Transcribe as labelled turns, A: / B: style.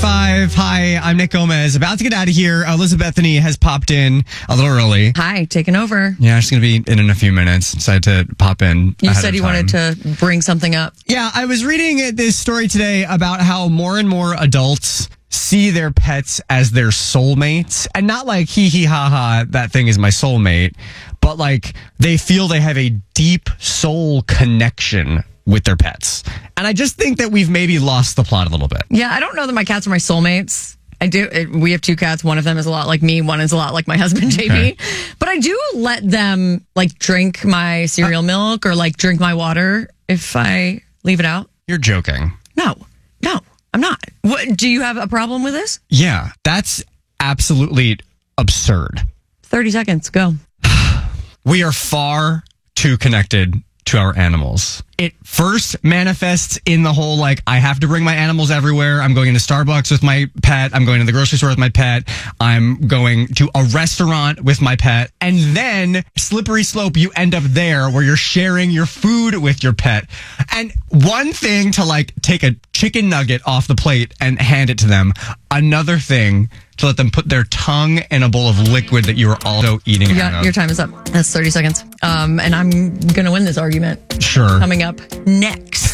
A: 95. Hi, I'm Nick Gomez. About to get out of here. Elizabeth Bethany has popped in a little early.
B: Hi, taking over.
A: Yeah, she's going to be in a few minutes. Decided to pop in.
B: You said you wanted to bring something up.
A: Yeah, I was reading this story today about how more and more adults see their pets as their soulmates, and not like hee hee ha ha, that thing is my soulmate, but like they feel they have a deep soul connection with their pets. And I just think that we've maybe lost the plot a little bit.
B: Yeah, I don't know that my cats are my soulmates. I do. We have two cats. One of them is a lot like me. One is a lot like my husband, JP. Okay. But I do let them like drink my cereal milk or like drink my water if I leave it out.
A: You're joking.
B: No, I'm not. What, do you have a problem with this?
A: Yeah, that's absolutely absurd.
B: 30 seconds, go.
A: We are far too connected to our animals. It first manifests in the whole, like, I have to bring my animals everywhere. I'm going into Starbucks with my pet. I'm going to the grocery store with my pet. I'm going to a restaurant with my pet. And then, slippery slope, you end up there where you're sharing your food with your pet. And one thing to, like, take a chicken nugget off the plate and hand it to them. Another thing to let them put their tongue in a bowl of liquid that you are also eating out of.
B: Your time is up. That's 30 seconds. And I'm going to win this argument.
A: Sure.
B: Coming up next.